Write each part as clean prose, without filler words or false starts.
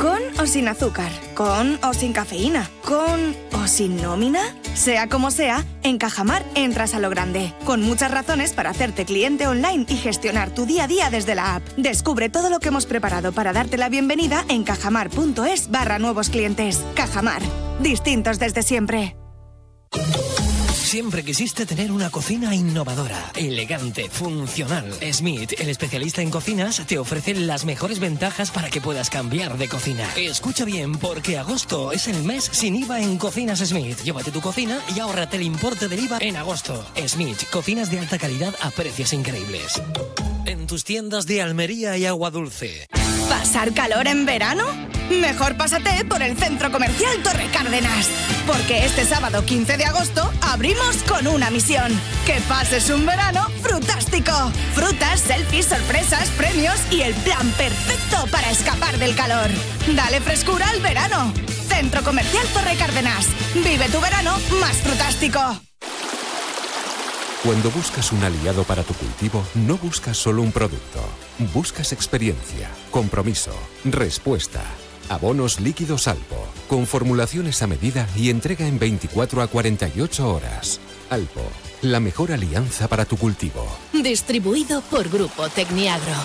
¿Con o sin azúcar? ¿Con o sin cafeína? ¿Con o sin nómina? Sea como sea, en Cajamar entras a lo grande, con muchas razones para hacerte cliente online y gestionar tu día a día desde la app. Descubre todo lo que hemos preparado para darte la bienvenida en cajamar.es/nuevos clientes. Cajamar, distintos desde siempre. Siempre quisiste tener una cocina innovadora, elegante, funcional. Smith, el especialista en cocinas, te ofrece las mejores ventajas para que puedas cambiar de cocina. Escucha bien, porque agosto es el mes sin IVA en Cocinas Smith. Llévate tu cocina y ahórrate el importe del IVA en agosto. Smith, cocinas de alta calidad a precios increíbles. En tus tiendas de Almería y Agua Dulce. ¿Pasar calor en verano? Mejor pásate por el Centro Comercial Torre Cárdenas, porque este sábado 15 de agosto abrimos con una misión: que pases un verano frutástico. Frutas, selfies, sorpresas, premios y el plan perfecto para escapar del calor. Dale frescura al verano. Centro Comercial Torre Cárdenas. Vive tu verano más frutástico. Cuando buscas un aliado para tu cultivo, no buscas solo un producto. Buscas experiencia, compromiso, respuesta. Abonos líquidos Alpo, con formulaciones a medida y entrega en 24 a 48 horas. Alpo, la mejor alianza para tu cultivo. Distribuido por Grupo Tecniagro.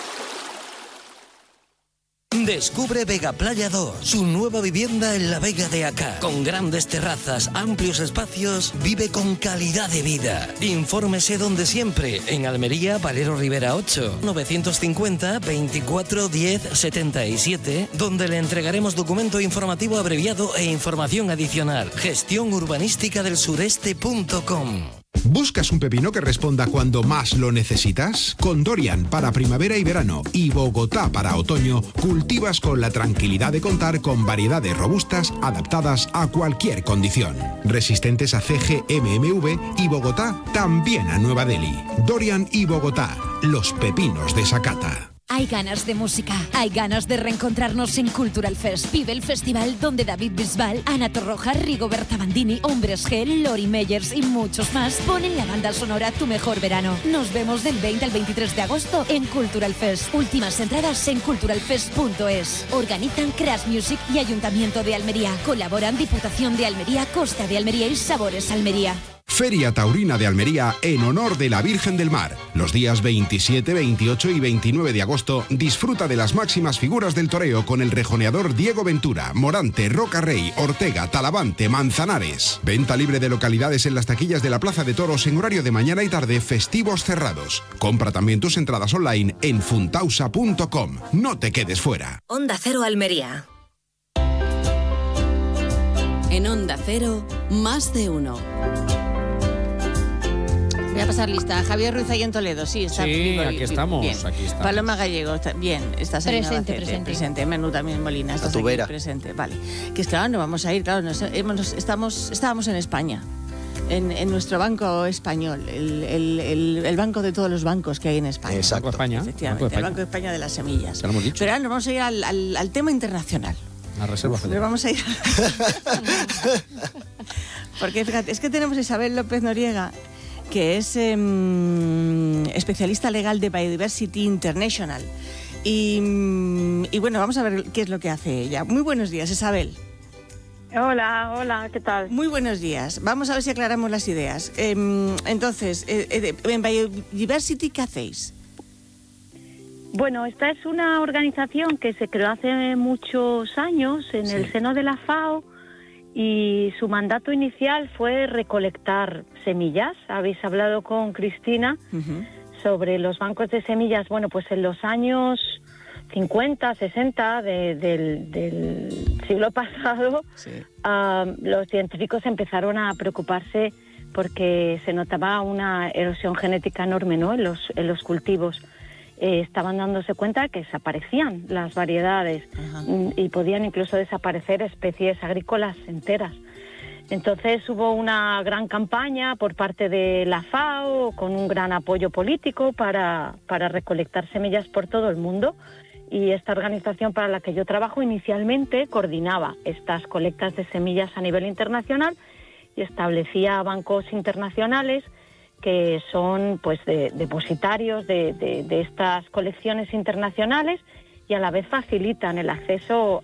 Descubre Vega Playa 2, su nueva vivienda en la Vega de Acá. Con grandes terrazas, amplios espacios, vive con calidad de vida. Infórmese donde siempre, en Almería, Valero Rivera 8, 950 24 10 77, donde le entregaremos documento informativo abreviado e información adicional. Gestión urbanística del sureste.com. ¿Buscas un pepino que responda cuando más lo necesitas? Con Dorian para primavera y verano y Bogotá para otoño, cultivas con la tranquilidad de contar con variedades robustas adaptadas a cualquier condición. Resistentes a CG, MMV y Bogotá también a Nueva Delhi. Dorian y Bogotá, los pepinos de Sakata. Hay ganas de música, hay ganas de reencontrarnos en Cultural Fest. Vive el festival donde David Bisbal, Ana Torroja, Rigoberta Bandini, Hombres G, Lori Meyers y muchos más ponen la banda sonora Tu Mejor Verano. Nos vemos del 20 al 23 de agosto en Cultural Fest. Últimas entradas en culturalfest.es. Organizan Crash Music y Ayuntamiento de Almería. Colaboran Diputación de Almería, Costa de Almería y Sabores Almería. Feria Taurina de Almería en honor de la Virgen del Mar. Los días 27, 28 y 29 de agosto disfruta de las máximas figuras del toreo con el rejoneador Diego Ventura, Morante, Roca Rey, Ortega, Talavante, Manzanares. Venta libre de localidades en las taquillas de la Plaza de Toros en horario de mañana y tarde, festivos cerrados. Compra también tus entradas online en funtausa.com. No te quedes fuera. Onda Cero Almería. En Onda Cero, más de uno. Voy a pasar lista. Javier Ruiz ahí en Toledo, sí, está. Sí, aquí estamos, bien. aquí estamos. Paloma Gallego, bien, estás ahí. Presente. Menú también Molina, estás aquí presente. Vale. Que es que ahora no vamos a ir, claro, estábamos en España. En nuestro banco español, el banco de todos los bancos que hay en España. Exacto. España. Efectivamente, el Banco de España de las semillas. Ya lo hemos dicho. Pero ahora nos vamos a ir al tema internacional. La Reserva Federal. Nos vamos a ir. Porque fíjate, es que tenemos a Isabel López Noriega, que es especialista legal de Biodiversity International. Y bueno, vamos a ver qué es lo que hace ella. Muy buenos días, Isabel. Hola, ¿qué tal? Muy buenos días. Vamos a ver si aclaramos las ideas. Entonces, en Biodiversity, ¿qué hacéis? Bueno, esta es una organización que se creó hace muchos años en el seno de la FAO y su mandato inicial fue recolectar semillas. Habéis hablado con Cristina sobre los bancos de semillas. Bueno, pues en los años 50, 60 del siglo pasado, los científicos empezaron a preocuparse porque se notaba una erosión genética enorme, ¿no?, en los cultivos. Estaban dándose cuenta que desaparecían las variedades y podían incluso desaparecer especies agrícolas enteras. Entonces hubo una gran campaña por parte de la FAO con un gran apoyo político para recolectar semillas por todo el mundo, y esta organización para la que yo trabajo inicialmente coordinaba estas colectas de semillas a nivel internacional y establecía bancos internacionales que son pues depositarios de estas colecciones internacionales y a la vez facilitan el acceso